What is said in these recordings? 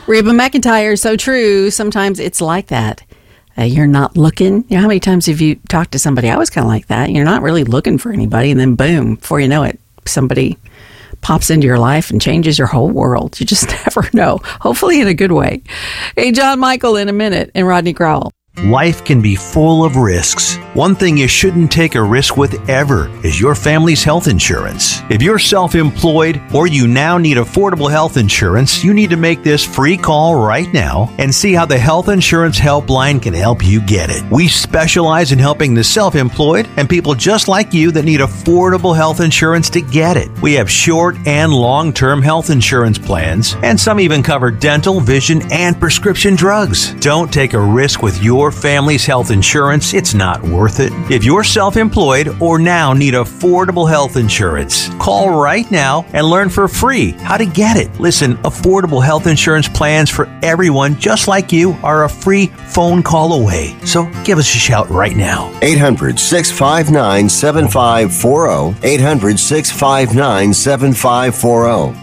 Reba McEntire, so true. Sometimes it's like that. You're not looking. You know, how many times have you talked to somebody? I was kind of like that. You're not really looking for anybody, and then boom, before you know it, somebody pops into your life and changes your whole world. You just never know. Hopefully in a good way. Hey, John Michael in a minute, and Rodney Crowell. Life can be full of risks. One thing you shouldn't take a risk with ever is your family's health insurance. If you're self-employed or you now need affordable health insurance, you need to make this free call right now and see how the Health Insurance Helpline can help you get it. We specialize in helping the self-employed and people just like you that need affordable health insurance to get it. We have short and long-term health insurance plans, and some even cover dental, vision, and prescription drugs. Don't take a risk with your family's health insurance. It's not worth it. If you're self-employed or now need affordable health insurance, call right now and learn for free how to get it. Listen, affordable health insurance plans for everyone just like you are a free phone call away. So give us a shout right now. 800-659-7540. 800-659-7540.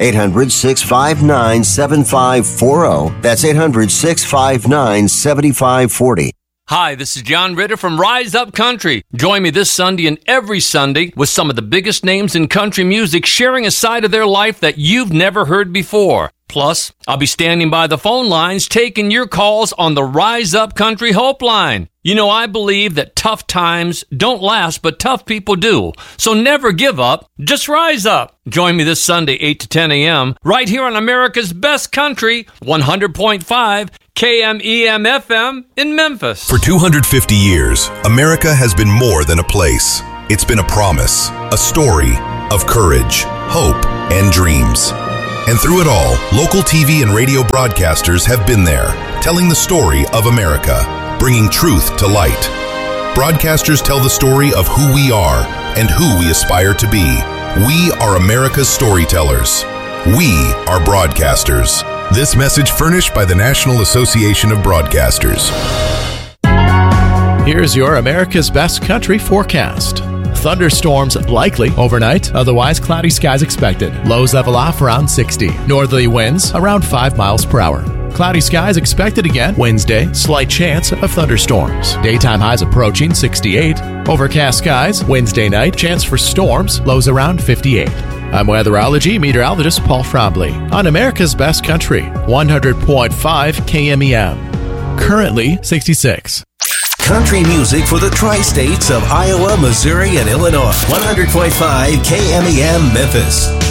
800-659-7540. That's 800-659-7540. Hi, this is John Ritter from Rise Up Country. Join me this Sunday and every Sunday with some of the biggest names in country music sharing a side of their life that you've never heard before. Plus, I'll be standing by the phone lines taking your calls on the Rise Up Country Hope Line. You know, I believe that tough times don't last, but tough people do. So never give up, just rise up. Join me this Sunday, 8 to 10 a.m., right here on America's Best Country, 100.5 KMEM-FM in Memphis. For 250 years, America has been more than a place. It's been a promise, a story of courage, hope, and dreams. And through it all, local TV and radio broadcasters have been there, telling the story of America, bringing truth to light. Broadcasters tell the story of who we are and who we aspire to be. We are America's storytellers. We are broadcasters. This message furnished by the National Association of Broadcasters. Here's your America's Best Country forecast. Thunderstorms likely overnight, otherwise cloudy skies expected. Lows level off around 60. Northerly winds around 5 miles per hour. Cloudy skies expected again Wednesday. Slight chance of thunderstorms. Daytime highs approaching 68. Overcast skies Wednesday night. Chance for storms. Lows around 58. I'm weatherology meteorologist Paul Frobley on America's Best Country, 100.5 KMEM. Currently 66. Country music for the tri-states of Iowa, Missouri, and Illinois. 100.5 KMEM Memphis.